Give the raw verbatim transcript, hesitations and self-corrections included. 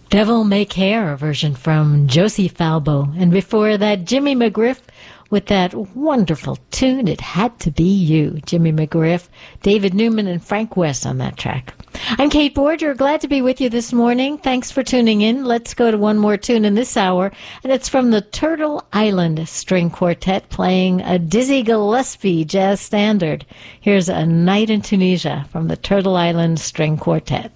Devil May Care, a version from Josie Falbo. And before that, Jimmy McGriff with that wonderful tune, It Had to Be You. Jimmy McGriff, David Newman, and Frank West on that track. I'm Kate Borger. Glad to be with you this morning. Thanks for tuning in. Let's go to one more tune in this hour, and it's from the Turtle Island String Quartet playing a Dizzy Gillespie jazz standard. Here's A Night in Tunisia from the Turtle Island String Quartet.